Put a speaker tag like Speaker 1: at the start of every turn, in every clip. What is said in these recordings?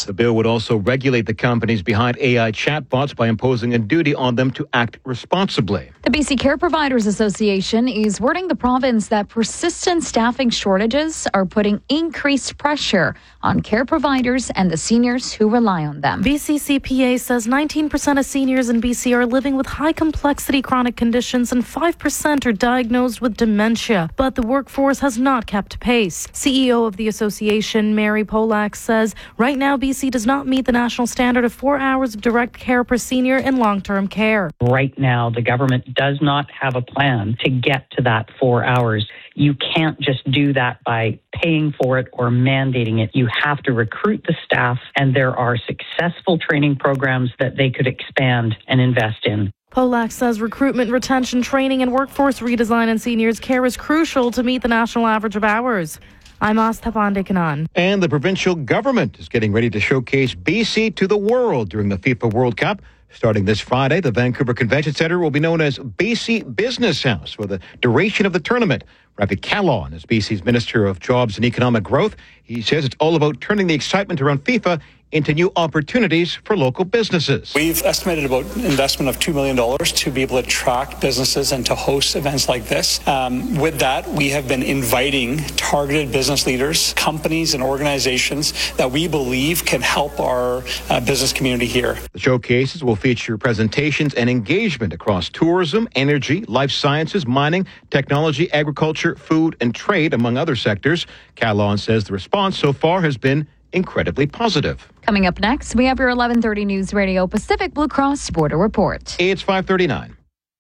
Speaker 1: The bill would also regulate the companies behind AI chatbots by imposing a duty on them to act responsibly.
Speaker 2: The BC Care Providers Association is warning the province that persistent staffing shortages are putting increased pressure on care providers and the seniors who rely on them.
Speaker 3: BCCPA says 19% of seniors in BC are living with high complexity chronic conditions and 5% are diagnosed with dementia. But the workforce has not kept pace. CEO of the association, Mary Polak, says right now BC does not meet the national standard of 4 hours of direct care per senior in long-term care.
Speaker 4: Right now, the government does not have a plan to get to that 4 hours. You can't just do that by paying for it or mandating it. You have to recruit the staff, and there are successful training programs that they could expand and invest in.
Speaker 3: Polak says recruitment, retention, training, and workforce redesign in seniors care is crucial to meet the national average of hours. I'm Astha Pandekanan.
Speaker 1: And the provincial government is getting ready to showcase BC to the world during the FIFA World Cup. Starting this Friday, the Vancouver Convention Centre will be known as BC Business House for the duration of the tournament. Ravi Kahlon is BC's Minister of Jobs and Economic Growth. He says it's all about turning the excitement around FIFA into new opportunities for local businesses.
Speaker 5: We've estimated about investment of $2 million to be able to attract businesses and to host events like this. With that, we have been inviting targeted business leaders, companies, and organizations that we believe can help our business community here.
Speaker 1: The showcases will feature presentations and engagement across tourism, energy, life sciences, mining, technology, agriculture, food, and trade, among other sectors. Kahlon says the response so far has been incredibly positive.
Speaker 2: Coming up next, we have your 11:30 News Radio Pacific Blue Cross Border Report.
Speaker 1: It's 5:39.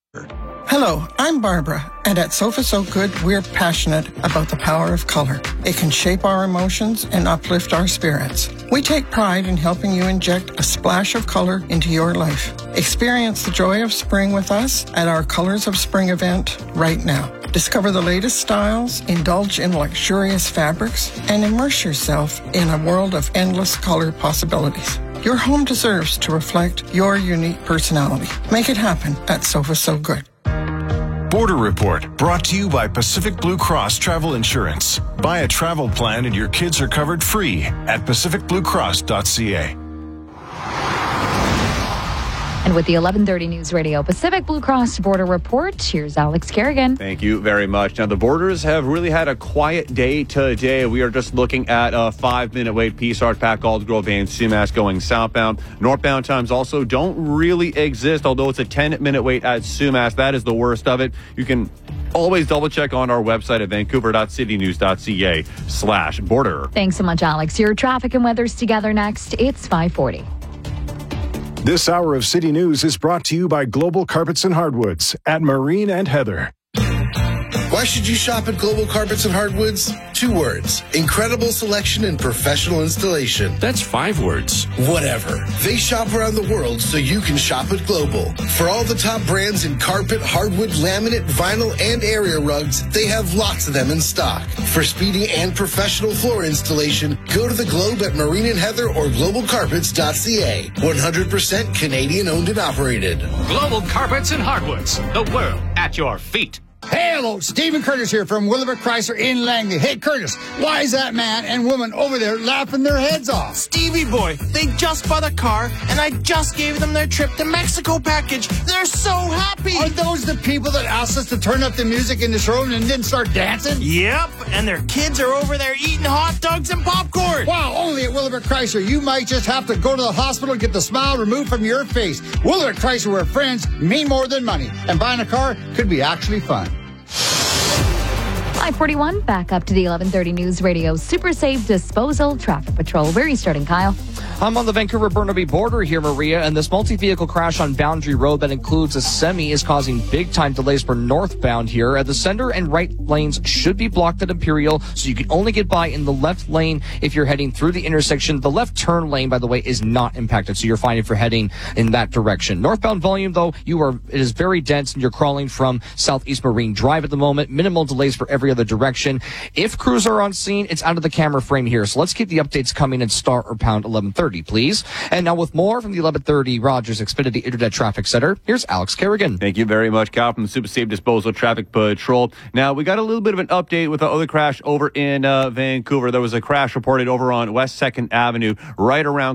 Speaker 6: Hello, I'm Barbara, and at Sofa So Good, we're passionate about the power of color. It can shape our emotions and uplift our spirits. We take pride in helping you inject a splash of color into your life. Experience the joy of spring with us at our Colors of Spring event right now. Discover the latest styles, indulge in luxurious fabrics, and immerse yourself in a world of endless color possibilities. Your home deserves to reflect your unique personality. Make it happen at Sofa So Good.
Speaker 7: Border Report, brought to you by Pacific Blue Cross Travel Insurance. Buy a travel plan and your kids are covered free at pacificbluecross.ca.
Speaker 2: And with the 11:30 News Radio Pacific Blue Cross Border Report, here's Alex Kerrigan.
Speaker 8: Thank you very much. Now, the borders have really had a quiet day today. We are just looking at a 5-minute wait. Peace Arch, Pac, Aldergrove, and Sumas going southbound. Northbound times also don't really exist, although it's a 10-minute wait at Sumas. That is the worst of it. You can always double check on our website at vancouver.citynews.ca/border.
Speaker 2: Thanks so much, Alex. Your traffic and weather's together next. It's 5:40.
Speaker 7: This hour of City News is brought to you by Global Carpets and Hardwoods at Marine and Heather.
Speaker 9: Why should you shop at Global Carpets and Hardwoods? 2 words. Incredible selection and professional installation.
Speaker 10: That's 5 words.
Speaker 9: Whatever. They shop around the world so you can shop at Global. For all the top brands in carpet, hardwood, laminate, vinyl, and area rugs, they have lots of them in stock. For speedy and professional floor installation, go to the Globe at Marine and Heather or globalcarpets.ca. 100% Canadian owned and operated.
Speaker 10: Global Carpets and Hardwoods. The world at your feet.
Speaker 11: Hey, hello, Stephen Curtis here from Willowbrook Chrysler in Langley. Hey, Curtis, why is that man and woman over there laughing their heads off?
Speaker 12: Stevie boy, they just bought a car, and I just gave them their trip to Mexico package. They're so happy.
Speaker 11: Are those the people that asked us to turn up the music in this room and then start dancing?
Speaker 12: Yep, and their kids are over there eating hot dogs and popcorn.
Speaker 11: Wow, only at Willowbrook Chrysler. You might just have to go to the hospital and get the smile removed from your face. Willowbrook Chrysler, where friends mean more than money, and buying a car could be actually fun.
Speaker 2: 5:41, back up to the 11:30 News Radio Super Safe Disposal Traffic Patrol. Where are you starting, Kyle?
Speaker 13: I'm on the Vancouver-Burnaby border here, Maria, and this multi-vehicle crash on Boundary Road that includes a semi is causing big-time delays for northbound here. The center and right lanes should be blocked at Imperial, so you can only get by in the left lane if you're heading through the intersection. The left turn lane, by the way, is not impacted, so you're fine if you're heading in that direction. Northbound volume, though, it is very dense, and you're crawling from Southeast Marine Drive at the moment. Minimal delays for every other direction. If crews are on scene, it's out of the camera frame here, so let's keep the updates coming at star or pound 1130. Please. And now with more from the 1130 Rogers Xfinity Internet Traffic Center, here's Alex Kerrigan.
Speaker 8: Thank you very much, Cal, from the Super Safe Disposal Traffic Patrol. Now, we got a little bit of an update with the other crash over in Vancouver. There was a crash reported over on West 2nd Avenue right around